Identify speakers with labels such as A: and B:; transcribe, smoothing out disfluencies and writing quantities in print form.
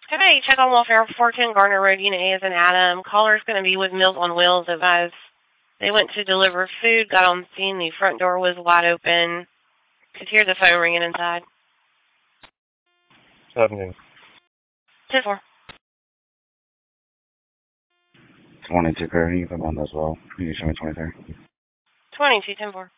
A: Hey, check on welfare 410 Garner Road, Unit A as an Adam. Caller's going to be with Meals on Wheels. Advised they went to deliver food, got on scene, the front door was wide open. Could hear the phone ringing inside.
B: 17.
A: 10-4.
C: 22 Curry, you can come on as well. You can show me 23.
A: 22, 10-4.